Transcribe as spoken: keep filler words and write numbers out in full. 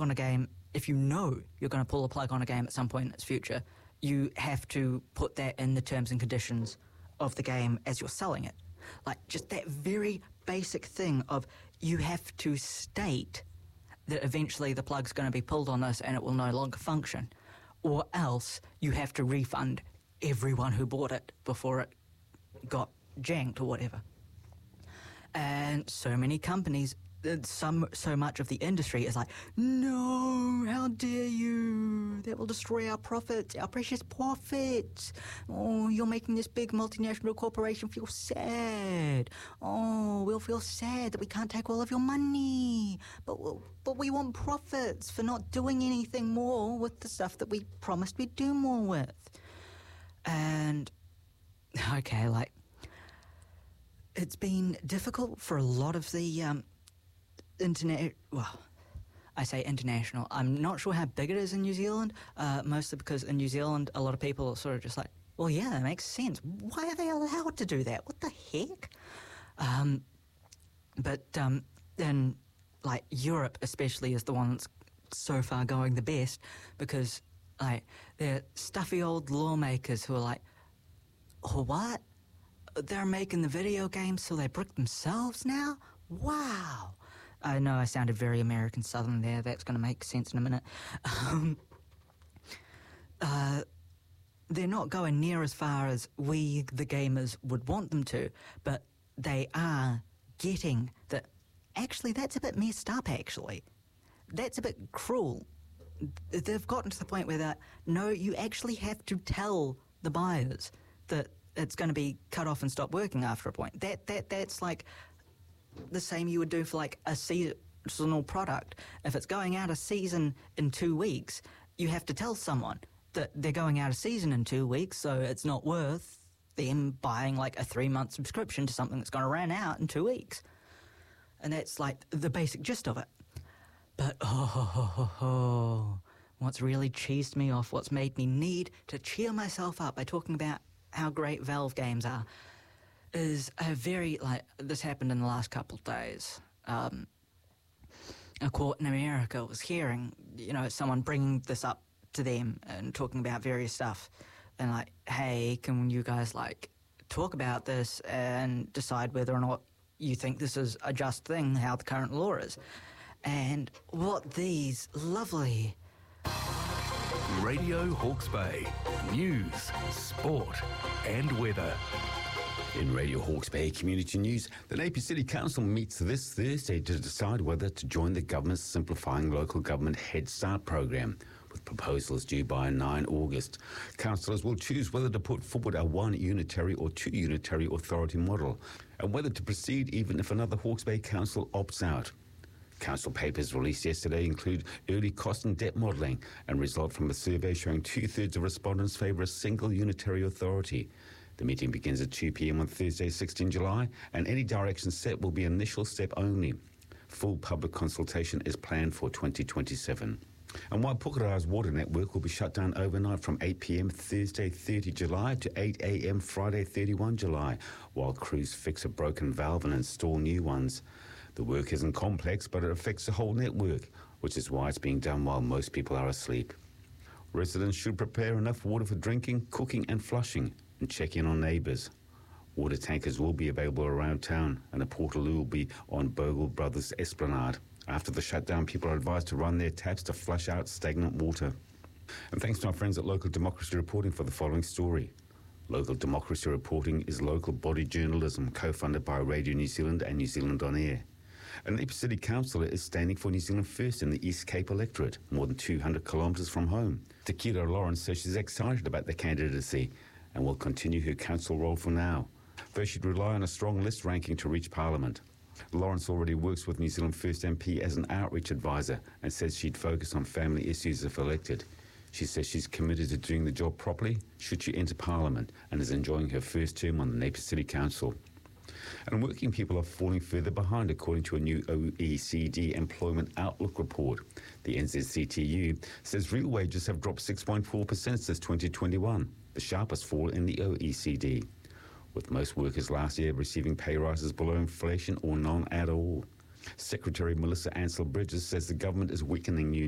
on a game, if you know you're going to pull the plug on a game at some point in its future, you have to put that in the terms and conditions of the game as you're selling it. Like, just that very basic thing of you have to state that eventually the plug's going to be pulled on this and it will no longer function, or else you have to refund everyone who bought it before it got janked or whatever. And so many companies, some so much of the industry is like, no, how dare you? That will destroy our profits, our precious profits. Oh, you're making this big multinational corporation feel sad. Oh, we'll feel sad that we can't take all of your money. But but we want profits for not doing anything more with the stuff that we promised we'd do more with. And, okay, like, it's been difficult for a lot of the um, internet. Well, I say international. I'm not sure how big it is in New Zealand, uh, mostly because in New Zealand, a lot of people are sort of just like, well, yeah, that makes sense. Why are they allowed to do that? What the heck? Um, but um, in, like, Europe especially is the one that's so far going the best, because, like, they're stuffy old lawmakers who are like, oh, what? They're making the video games so they brick themselves now? Wow. I know I sounded very American Southern there. That's going to make sense in a minute. Um, uh, they're not going near as far as we, the gamers, would want them to, but they are getting that, actually, that's a bit messed up, actually. That's a bit cruel. They've gotten to the point where they're, no, you actually have to tell the buyers that it's going to be cut off and stop working after a point. That that That's like the same you would do for like a seasonal product. If it's going out of season in two weeks, you have to tell someone that they're going out of season in two weeks, so it's not worth them buying like a three-month subscription to something that's going to run out in two weeks. And that's like the basic gist of it. But oh, ho, ho, ho, ho, what's really cheesed me off, what's made me need to cheer myself up by talking about how great Valve games are, is a very, like, this happened in the last couple of days. Um, a court in America was hearing, you know, someone bringing this up to them and talking about various stuff, and like, hey, can you guys, like, talk about this and decide whether or not you think this is a just thing, how the current law is. And what these lovely... Radio Hawke's Bay. News, sport and weather. In Radio Hawke's Bay Community News, the Napier City Council meets this Thursday to decide whether to join the government's Simplifying Local Government Head Start programme, with proposals due by the ninth of August. Councillors will choose whether to put forward a one unitary or two unitary authority model, and whether to proceed even if another Hawke's Bay council opts out. Council papers released yesterday include early cost and debt modelling and result from a survey showing two-thirds of respondents favour a single unitary authority. The meeting begins at two p.m. on Thursday, sixteenth of July, and any direction set will be initial step only. Full public consultation is planned for twenty twenty-seven. And while Pukere's water network will be shut down overnight from eight p.m. Thursday, thirtieth of July to eight a.m. Friday, thirty-first of July, while crews fix a broken valve and install new ones. The work isn't complex, but it affects the whole network, which is why it's being done while most people are asleep. Residents should prepare enough water for drinking, cooking and flushing, and check in on neighbours. Water tankers will be available around town, and a portaloo will be on Bogle Brothers Esplanade. After the shutdown, people are advised to run their taps to flush out stagnant water. And thanks to our friends at Local Democracy Reporting for the following story. Local Democracy Reporting is local body journalism co-funded by Radio New Zealand and New Zealand On Air. A Napier City councillor is standing for New Zealand First in the East Cape electorate, more than two hundred kilometres from home. Takira Lawrence says she's excited about the candidacy and will continue her council role for now, though she'd rely on a strong list ranking to reach Parliament. Lawrence already works with New Zealand First M P as an outreach advisor and says she'd focus on family issues if elected. She says she's committed to doing the job properly should she enter Parliament and is enjoying her first term on the Napier City Council. And working people are falling further behind according to a new O E C D Employment Outlook report. The N Z C T U says real wages have dropped six point four percent since twenty twenty-one, the sharpest fall in the O E C D, with most workers last year receiving pay rises below inflation or none at all. Secretary Melissa Ansell Bridges says the government is weakening unions.